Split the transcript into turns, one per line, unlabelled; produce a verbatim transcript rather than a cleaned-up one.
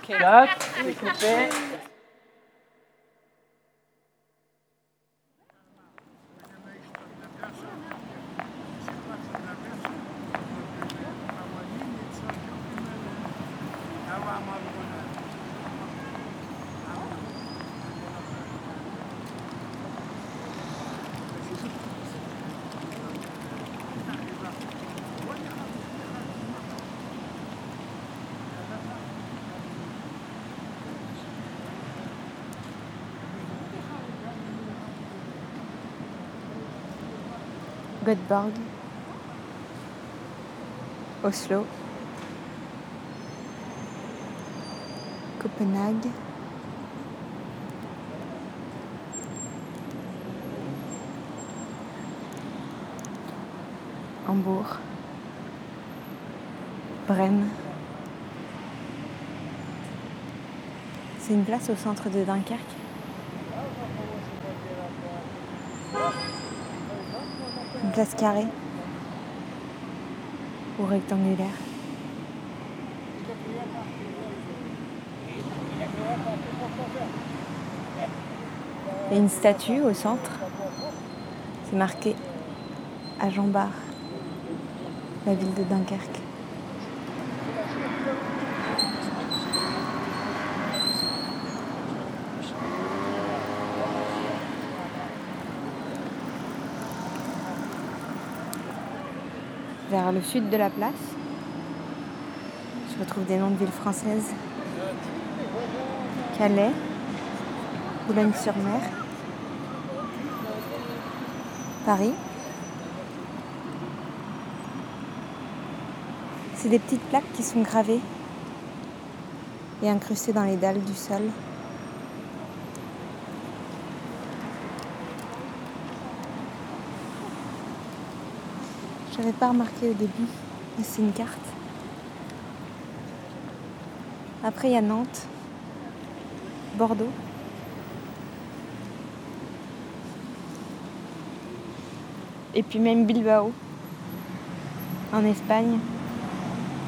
quatre, c'est coupé.
Göteborg, Oslo, Copenhague, Hambourg, Brême. C'est une place au centre de Dunkerque. Une place carrée ou rectangulaire. Il y a une statue au centre. C'est marqué à Jean Bart, la ville de Dunkerque. Vers le sud de la place, je retrouve des noms de villes françaises. Calais, Boulogne-sur-Mer, Paris. C'est des petites plaques qui sont gravées et incrustées dans les dalles du sol. Je n'avais pas remarqué au début, mais c'est une carte. Après, il y a Nantes, Bordeaux. Et puis même Bilbao, en Espagne.